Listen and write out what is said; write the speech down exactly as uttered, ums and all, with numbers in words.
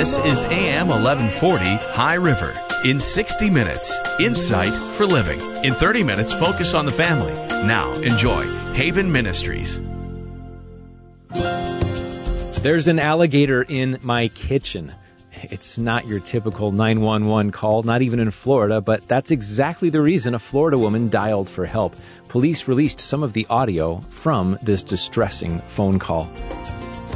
This is A M eleven forty High River. In sixty minutes, insight for living. In thirty minutes, focus on the family. Now, enjoy Haven Ministries. There's an alligator in my kitchen. It's not your typical nine one one call, not even in Florida, but that's exactly the reason a Florida woman dialed for help. Police released some of the audio from this distressing phone call.